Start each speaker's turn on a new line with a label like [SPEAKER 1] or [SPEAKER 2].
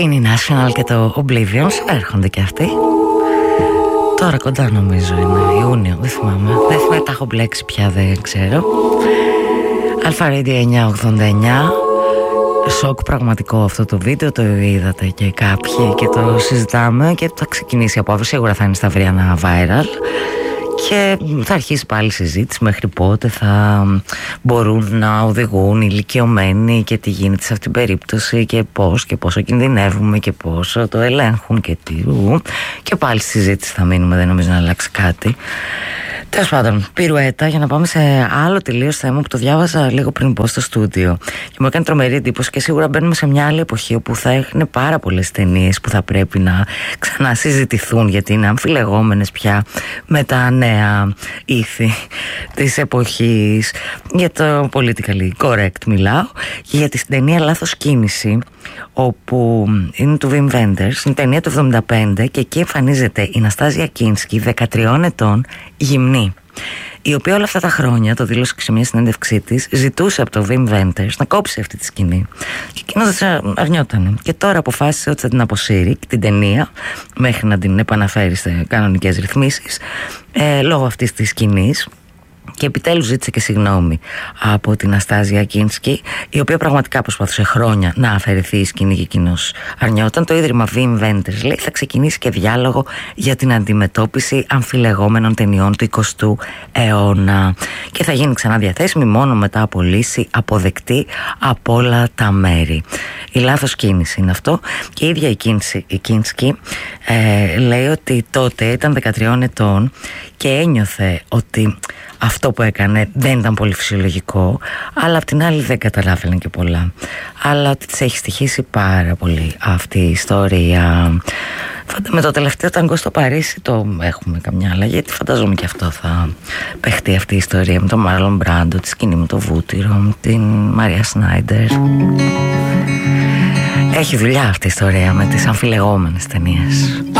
[SPEAKER 1] Είναι η National και το Oblivion. Έρχονται και αυτοί. Τώρα κοντά νομίζω είναι Ιούνιο, δεν θυμάμαι. Δεν θυμάμαι, τα έχω μπλέξει πια, δεν ξέρω. Αλφα Radio 989. Σοκ πραγματικό αυτό το βίντεο, το είδατε και κάποιοι και το συζητάμε και θα ξεκινήσει από αύριο, σίγουρα θα είναι στα αυριανά viral και θα αρχίσει πάλι συζήτηση μέχρι πότε θα μπορούν να οδηγούν οι ηλικιωμένοι και τι γίνεται σε αυτήν την περίπτωση και πώς και πόσο κινδυνεύουμε και πόσο το ελέγχουν και πάλι συζήτηση θα μείνουμε, δεν νομίζω να αλλάξει κάτι. Τέλος πάντων, πυρουέτα για να πάμε σε άλλο τελείως θέμα που το διάβαζα λίγο πριν πω στο στούντιο και μου έκανε τρομερή εντύπωση και σίγουρα μπαίνουμε σε μια άλλη εποχή όπου θα έχουν πάρα πολλές ταινίες που θα πρέπει να ξανασυζητηθούν γιατί είναι αμφιλεγόμενες πια με τα νέα ήθη της εποχής. Για το politically correct μιλάω και για την ταινία Λάθος Κίνηση, όπου είναι του Wim Wenders, είναι ταινία του 1975 και εκεί εμφανίζεται η Ναστάζια Κίνσκι, 13 ετών, γυμνή, η οποία όλα αυτά τα χρόνια, το δήλωσε και σε μια συνέντευξή της, ζητούσε από το Wim Wenders να κόψει αυτή τη σκηνή και εκείνος αρνιότανε και τώρα αποφάσισε ότι θα την αποσύρει την ταινία μέχρι να την επαναφέρει σε κανονικές ρυθμίσεις λόγω αυτής της σκηνής. Και επιτέλους ζήτησε και συγγνώμη από την Ναστάζια Κίνσκι, η οποία πραγματικά προσπαθούσε χρόνια να αφαιρεθεί η σκηνή και εκείνος αρνιόταν. Το Ίδρυμα Wim Wenders, λέει, θα ξεκινήσει και διάλογο για την αντιμετώπιση αμφιλεγόμενων ταινιών του 20ου αιώνα και θα γίνει ξανά διαθέσιμη μόνο μετά από λύση αποδεκτή από όλα τα μέρη. Η Λάθος Κίνηση είναι αυτό και η ίδια η Κίνσκι λέει ότι τότε ήταν 13 ετών και ένιωθε ότι αυτό που έκανε δεν ήταν πολύ φυσιολογικό, αλλά απ' την άλλη δεν καταλάβαινε και πολλά. Αλλά ότι της έχει στοιχήσει πάρα πολύ αυτή η ιστορία. Με το τελευταίο ταγκό στο Παρίσι το έχουμε καμιά αλλαγή, γιατί φανταζόμαι και αυτό θα παιχτεί αυτή η ιστορία με τον Μάρλον Μπράντο, τη σκηνή με το Βούτυρο, με την Μαρία Σνάιντερ. Έχει δουλειά αυτή η ιστορία με τις αμφιλεγόμενες ταινίες.